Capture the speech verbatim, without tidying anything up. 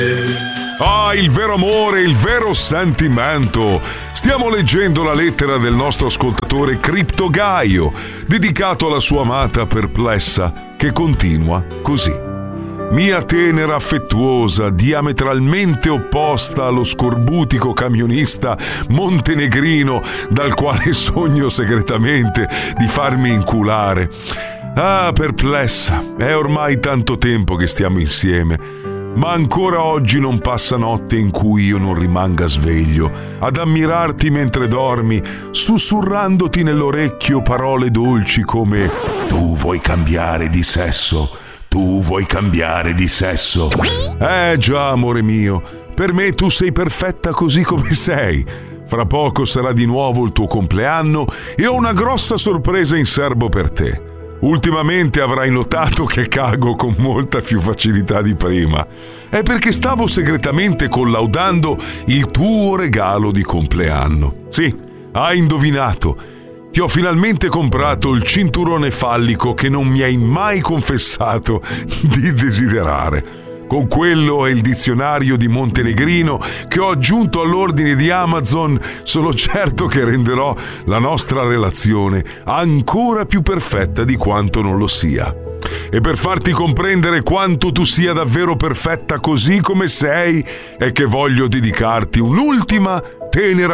Ah, il vero amore, il vero sentimento. Stiamo leggendo la lettera del nostro ascoltatore Criptogaio, dedicato alla sua amata perplessa, che continua così. Mia tenera affettuosa, diametralmente opposta allo scorbutico camionista montenegrino dal quale sogno segretamente di farmi inculare. Ah, perplessa, è ormai tanto tempo che stiamo insieme. Ma ancora oggi non passa notte in cui io non rimanga sveglio ad ammirarti mentre dormi, sussurrandoti nell'orecchio parole dolci come tu vuoi cambiare di sesso, tu vuoi cambiare di sesso. Eh già, amore mio, per me tu sei perfetta così come sei. Fra poco sarà di nuovo il tuo compleanno e ho una grossa sorpresa in serbo per te. Ultimamente avrai notato che cago con molta più facilità di prima. È perché stavo segretamente collaudando il tuo regalo di compleanno. Sì, hai indovinato. Ti ho finalmente comprato il cinturone fallico che non mi hai mai confessato di desiderare. Con quello e il dizionario di montenegrino che ho aggiunto all'ordine di Amazon, sono certo che renderò la nostra relazione ancora più perfetta di quanto non lo sia. E per farti comprendere quanto tu sia davvero perfetta così come sei, è che voglio dedicarti un'ultima tenera